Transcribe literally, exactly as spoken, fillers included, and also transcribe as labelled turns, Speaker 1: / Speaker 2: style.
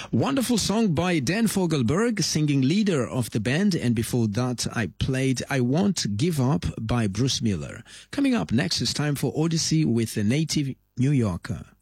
Speaker 1: Wonderful song by Dan Fogelberg, singing leader of the band, and before that I played I Won't Give Up by Bruce Miller. Coming up next, it's time for Odyssey with the Native New Yorker.